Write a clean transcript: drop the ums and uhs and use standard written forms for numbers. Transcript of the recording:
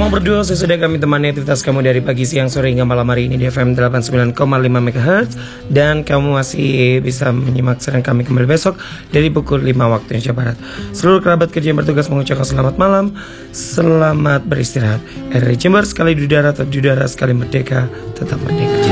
Ngomong berdua sesudah kami temani aktivitas kamu dari pagi, siang, sore hingga malam hari ini di FM 89,5 MHz. Dan kamu masih bisa menyimak siaran kami kembali besok dari pukul 5 waktu Indonesia Barat. Seluruh kerabat kerja yang bertugas mengucapkan selamat malam, selamat beristirahat. RRI Jember, sekali di udara, tetap di udara, sekali merdeka, tetap merdeka.